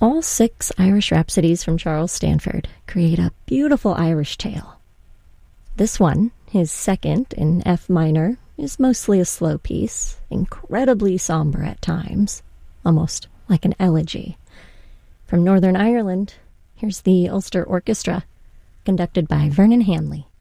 All 6 Irish Rhapsodies from Charles Stanford create a beautiful Irish tale. This one, his second in F minor, is mostly a slow piece, incredibly somber at times, almost like an elegy. From Northern Ireland, here's the Ulster Orchestra, conducted by Vernon Hanley.